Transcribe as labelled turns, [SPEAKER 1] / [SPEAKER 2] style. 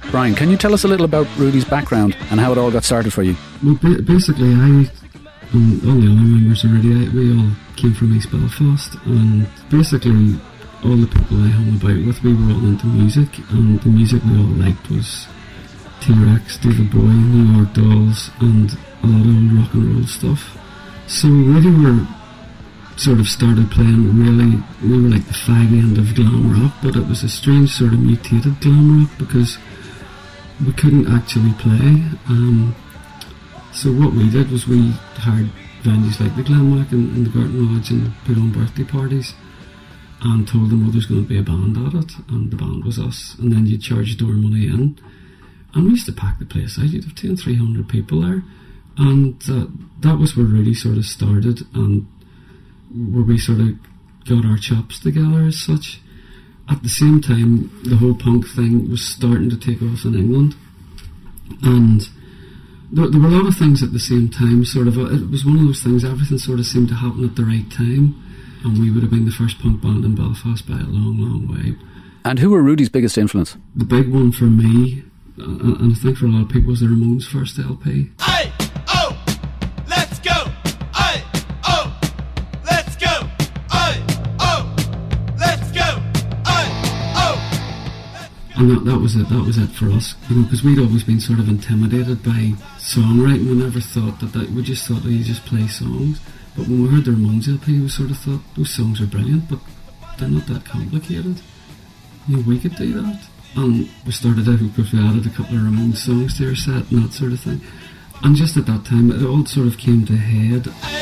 [SPEAKER 1] Brian, can you tell us a little about Rudy's background and how it all got started for you?
[SPEAKER 2] Well, basically, I and all the other members of Rudy, we all came from East Belfast, and basically all the people I hung about with, we were all into music, and the music we all liked was T-Rex, David Bowie, New York Dolls, and a lot of old rock and roll stuff. So Rudy were sort of started playing really, we were like the fag end of glam rock, but it was a strange sort of mutated glam rock because we couldn't actually play. So what we did was we hired venues like the Glenwack and the Garden Lodge and put on birthday parties and told them, well, there's going to be a band at it, and the band was us, and then you'd charge door money in, and we used to pack the place out. You'd have 200-300 people there, and that was where Rudy sort of started, and where we sort of got our chops together as such. At the same time, the whole punk thing was starting to take off in England, and there were a lot of things at the same time. Sort of, it was one of those things, everything sort of seemed to happen at the right time, and we would have been the first punk band in Belfast by a long, long way.
[SPEAKER 1] And who were Rudy's biggest influence?
[SPEAKER 2] The big one for me, and I think for a lot of people, was the Ramones' first LP.
[SPEAKER 3] Aye, oh, let's go. Aye, oh, let's go. Aye, oh, let's go. Aye, oh.
[SPEAKER 2] And that was it. That was it for us, you know, because we'd always been sort of intimidated by songwriting. We never thought that we just thought, you just play songs. But when we heard the Ramones LP, we sort of thought, those songs are brilliant, but they're not that complicated. You know, we could do that. And we started out because we added a couple of Ramones songs to our set and that sort of thing. And just at that time, it all sort of came to a head.